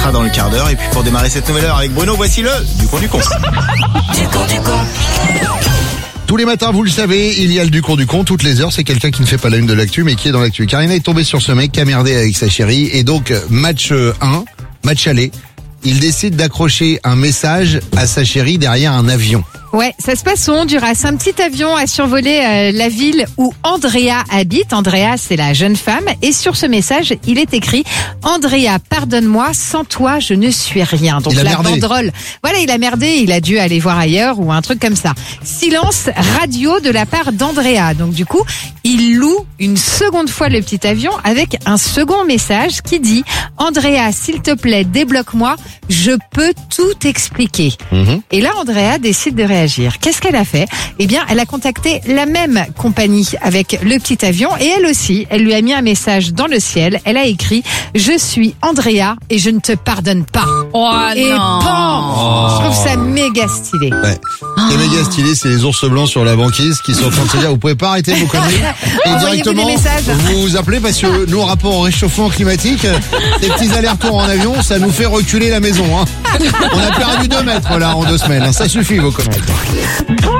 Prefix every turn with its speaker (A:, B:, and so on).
A: sera dans le quart d'heure. Et puis pour démarrer cette nouvelle heure avec Bruno, voici le du con du con.
B: Tous les matins, vous le savez, il y a le du con. Toutes les heures, c'est quelqu'un qui ne fait pas la une de l'actu, mais qui est dans l'actu. Karina est tombée sur ce mec qui a merdé avec sa chérie. Et donc, match aller, il décide d'accrocher un message à sa chérie derrière un avion.
C: Ouais, ça se passe au Honduras. Un petit avion a survolé la ville où Andrea habite. Andrea, c'est la jeune femme. Et sur ce message, il est écrit « Andrea, pardonne-moi, sans toi, je ne suis rien ». Donc
B: il a
C: la
B: merdé.
C: banderole. Voilà, il a merdé, il a dû aller voir ailleurs ou un truc comme ça. Silence radio de la part d'Andrea. Donc du coup, il loue une seconde fois le petit avion avec un second message qui dit « Andrea, s'il te plaît, débloque-moi, je peux tout expliquer ». Et là, Andrea décide de réagir. Qu'est-ce qu'elle a fait ? Eh bien, elle a contacté la même compagnie avec le petit avion et elle aussi, elle lui a mis un message dans le ciel. Elle a écrit « Je suis Andrea et je ne te pardonne pas ». Et pan ! Je trouve ça méga stylé.
B: Ouais. Et méga stylé, c'est les ours blancs sur la banquise qui sont en train de se dire, vous pouvez pas arrêter vos conneries. Et
C: Envoyez-vous
B: directement,
C: des messages.
B: vous appelez parce que nous, rapport au réchauffement climatique, ces petits allers-retours en avion, ça nous fait reculer la maison. Hein. On a perdu 2 mètres là en 2 semaines. Ça suffit vos conneries.